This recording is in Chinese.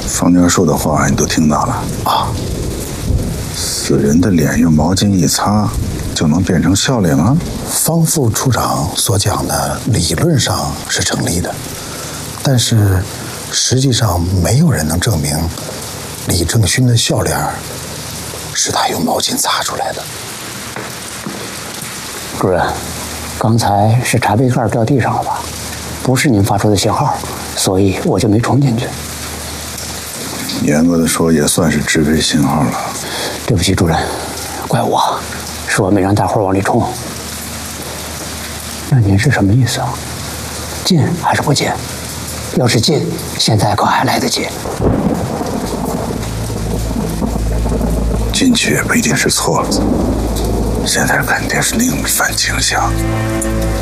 方家说的话你都听到了啊？ 死人的脸用毛巾一擦，就能变成笑脸了？ 方副处长所讲的理论上是成立的，但是实际上没有人能证明李正勋的笑脸是他用毛巾擦出来的。 主任，刚才是茶杯盖掉地上了吧？不是您发出的信号，所以我就没冲进去。 严格的说，也算是制备信号了。 对不起，主任，怪我，是我没让大伙往里冲。那您是什么意思啊？进还是不进？要是进，现在可还来得及。 进去也不一定是错了，现在肯定是另一番景象。